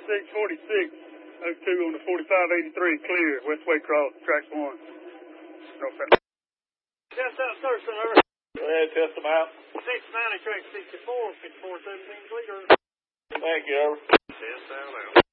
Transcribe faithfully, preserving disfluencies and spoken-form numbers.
six forty-six oh two on the forty-five eighty-three, clear, Westway Cross, tracks one. No fact. Test out Thurston, over. Go ahead, test them out. six ninety, track sixty-four, fifty-four seventeen, clear. Thank you, over. Test out, out.